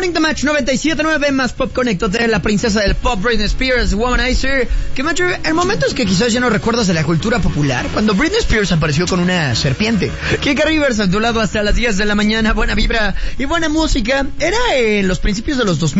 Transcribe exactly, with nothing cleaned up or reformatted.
Morning, The Match noventa y siete punto nueve, más Pop Connected, la princesa del pop, Britney Spears, Womanizer. Que Match, en momentos que quizás ya no recuerdas de la cultura popular, cuando Britney Spears apareció con una serpiente. Kika Rivers a tu lado hasta las diez de la mañana, buena vibra y buena música. Era en los principios de los dos mil.